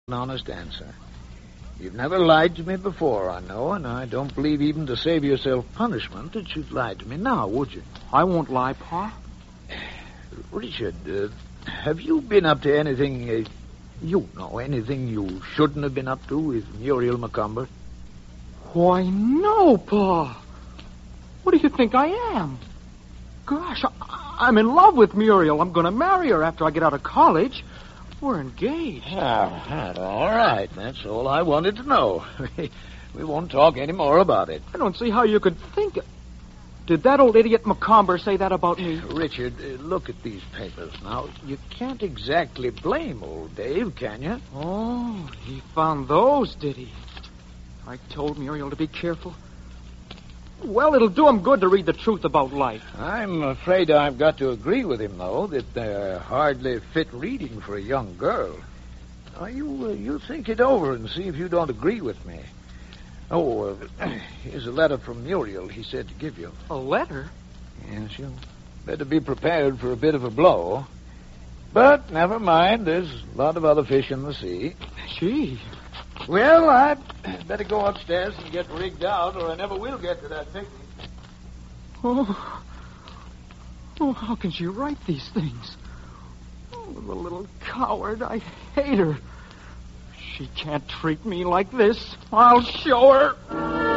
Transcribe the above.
An honest answer. You've never lied to me before, I know, and I don't believe even to save yourself punishment that you'd lie to me now, would you? I won't lie, Pa. Richard, have you been up to anything, anything you shouldn't have been up to with Muriel Macomber? Why, no, Pa. What do you think I am? Gosh, I'm in love with Muriel. I'm going to marry her after I get out of college. We're engaged. All right. That's all I wanted to know. We won't talk any more about it. I don't see how you could think it. Did that old idiot Macomber say that about me? Richard, look at these papers. Now, you can't exactly blame old Dave, can you? Oh, he found those, did he? I told Muriel to be careful. Well, it'll do him good to read the truth about life. I'm afraid I've got to agree with him, though, that they're hardly fit reading for a young girl. Now, you think it over and see if you don't agree with me. Oh, here's a letter from Muriel he said to give you. A letter? Yes, you better be prepared for a bit of a blow. But never mind, there's a lot of other fish in the sea. Gee. Well, I'd better go upstairs and get rigged out, or I never will get to that picnic. Oh, how can she write these things? Oh, the little coward. I hate her. She can't treat me like this. I'll show her.